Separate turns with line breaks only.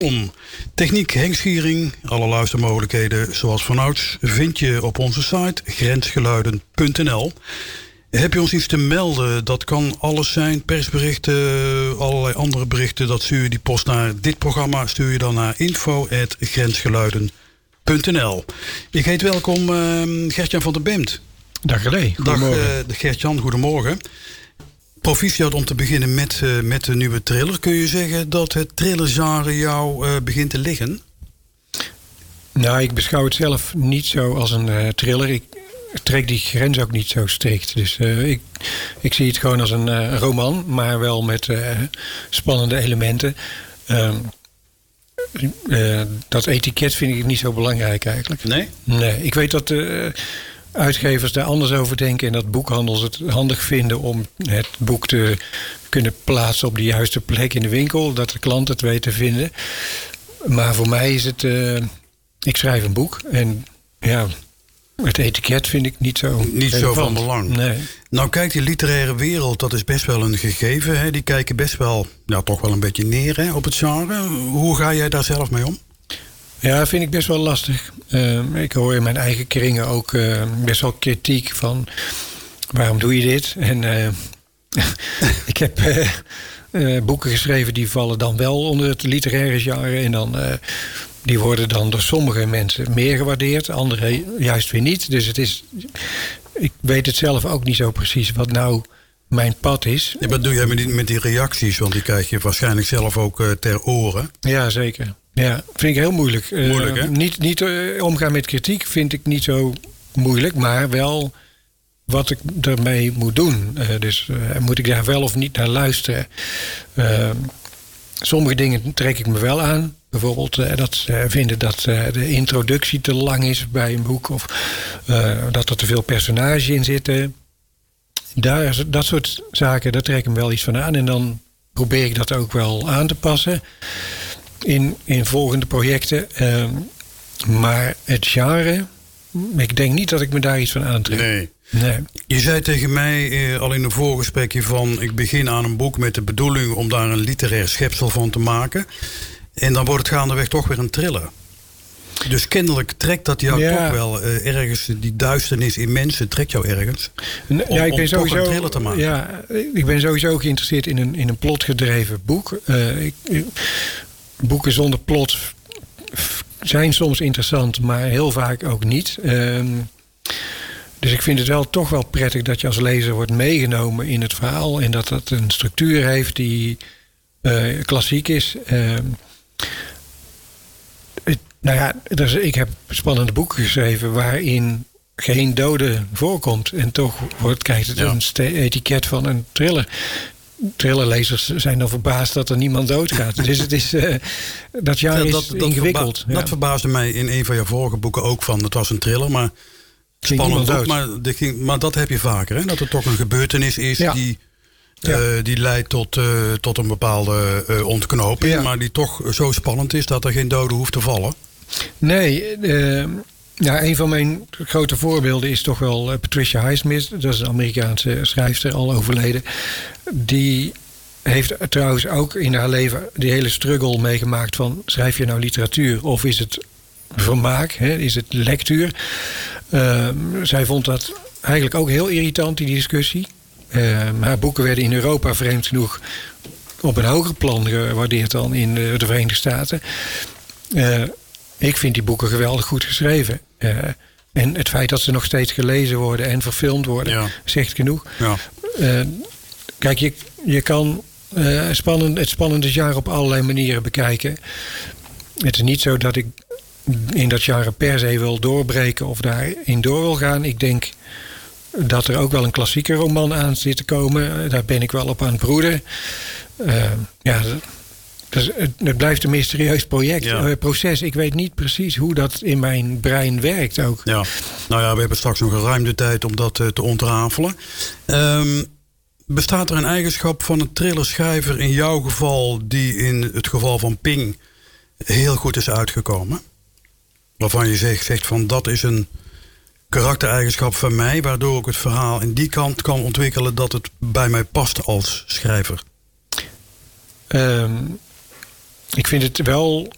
Techniek Henk Schiering, alle luistermogelijkheden zoals vanouds vind je op onze site grensgeluiden.nl. Heb je ons iets te melden? Dat kan alles zijn, persberichten, allerlei andere berichten. Dat stuur je die post naar dit programma, stuur je dan naar info@grensgeluiden.nl. Ik heet welkom Gert-Jan van der Beemt.
Dag René, goedemorgen.
Dag Gert-Jan, goedemorgen. Proficiat om te beginnen met de nieuwe thriller. Kun je zeggen dat het thrillergenre jou begint te liggen?
Nou, ik beschouw het zelf niet zo als een thriller. Ik trek die grens ook niet zo strikt. Dus ik zie het gewoon als een roman, maar wel met spannende elementen. Dat etiket vind ik niet zo belangrijk eigenlijk.
Nee?
Nee, ik weet dat uitgevers daar anders over denken en dat boekhandels het handig vinden om het boek te kunnen plaatsen op de juiste plek in de winkel, dat de klant het weet te vinden. Maar voor mij is het, ik schrijf een boek en ja, het etiket vind ik niet zo
van belang.
Nee.
Nou, kijk, die literaire wereld, dat is best wel een gegeven. Hè? Die kijken best wel, toch wel een beetje neer, hè, op het genre. Hoe ga jij daar zelf mee om?
Ja, vind ik best wel lastig. Ik hoor in mijn eigen kringen ook best wel kritiek van waarom doe je dit? En ik heb boeken geschreven die vallen dan wel onder het literaire genre. En dan, die worden dan door sommige mensen meer gewaardeerd, anderen juist weer niet. Dus ik weet het zelf ook niet zo precies wat nou mijn pad is.
Ja, wat doe jij met die reacties? Want die krijg je waarschijnlijk zelf ook ter oren.
Ja, zeker. Ja, vind ik heel moeilijk.
Moeilijk, hè?
Niet omgaan met kritiek vind ik niet zo moeilijk, maar wel wat ik ermee moet doen. Dus moet ik daar wel of niet naar luisteren? Sommige dingen trek ik me wel aan. Bijvoorbeeld dat ze vinden dat de introductie te lang is bij een boek, of dat er te veel personages in zitten. Dat soort zaken, daar trek ik me wel iets van aan. En dan probeer ik dat ook wel aan te passen in volgende projecten. Maar het genre, ik denk niet dat ik me daar iets van aantrek.
Nee. Je zei tegen mij al in een voorgesprekje van, ik begin aan een boek met de bedoeling om daar een literair schepsel van te maken. En dan wordt het gaandeweg toch weer een thriller. Dus kennelijk trekt dat jou toch wel ergens, die duisternis in mensen trekt jou ergens. Om toch een thriller te maken.
Ja, ik ben sowieso geïnteresseerd in een plotgedreven boek. Boeken zonder plot zijn soms interessant, maar heel vaak ook niet. Dus ik vind het wel toch wel prettig dat je als lezer wordt meegenomen in het verhaal en dat het een structuur heeft die klassiek is. Ik heb spannende boeken geschreven waarin geen dode voorkomt. En toch krijgt het een etiket van een thriller. Thrillerlezers zijn dan verbaasd dat er niemand doodgaat. Dus het is, dat jaar is ingewikkeld.
Dat verbaasde mij in een van je vorige boeken ook van. Het was een thriller, maar spannend boek. Maar dat heb je vaker, hè? Dat er toch een gebeurtenis is die leidt tot een bepaalde ontknoping. Ja. Maar die toch zo spannend is dat er geen dode hoeft te vallen.
Nee, een van mijn grote voorbeelden is toch wel Patricia Highsmith. Dat is een Amerikaanse schrijfster, al overleden. Die heeft trouwens ook in haar leven die hele struggle meegemaakt van, schrijf je nou literatuur of is het vermaak, hè? Is het lectuur? Zij vond dat eigenlijk ook heel irritant, die discussie. Haar boeken werden in Europa vreemd genoeg op een hoger plan gewaardeerd dan in de Verenigde Staten. Ik vind die boeken geweldig goed geschreven. En het feit dat ze nog steeds gelezen worden en verfilmd worden, zegt genoeg. Ja. Kijk, je kan het spannende genre op allerlei manieren bekijken. Het is niet zo dat ik in dat genre per se wil doorbreken of daarin door wil gaan. Ik denk dat er ook wel een klassieke roman aan zit te komen. Daar ben ik wel op aan het broeden. Het blijft een mysterieus proces. Ik weet niet precies hoe dat in mijn brein werkt ook.
Ja. Nou ja, we hebben straks nog ruim de tijd om dat te ontrafelen. Bestaat er een eigenschap van een thrillerschrijver in jouw geval die in het geval van Ping heel goed is uitgekomen? Waarvan je zegt van dat is een karaktereigenschap van mij, waardoor ik het verhaal in die kant kan ontwikkelen dat het bij mij past als schrijver.
Ik vind het wel